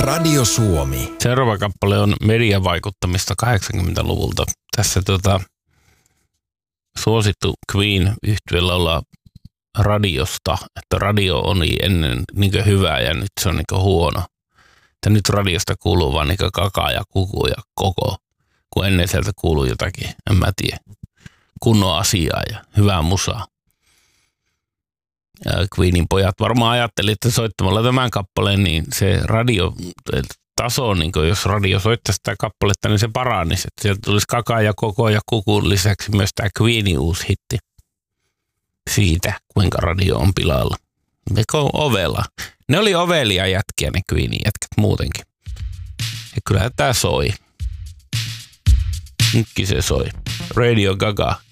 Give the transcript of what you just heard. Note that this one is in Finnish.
Radio Suomi. Seuraava kappale on mediavaikuttamista 80-luvulta. Tässä suosittu Queen-yhtyeellä olla radiosta, että radio oli ennen niin hyvää ja nyt se on niin huono. Että nyt radiosta kuuluu vaan niin kakaa ja kuku ja koko, kun ennen sieltä kuuluu jotakin, en mä tiedä, kunnon asiaa ja hyvää musaa. Ja Queenin pojat varmaan ajatteli, että soittamalla tämän kappaleen, niin se radiotaso, niin jos radio soittaisi sitä kappaletta, niin se paranisi. Että sieltä tulisi kakaa ja koko ja kukun lisäksi myös tämä Queenin uusi hitti siitä, kuinka radio on pilalla. Meko ovella. Ne oli ovelia jätkiä, ne Queenin jätkät muutenkin. Ja kyllähän tää soi. Nytkin se soi. Radio Gaga.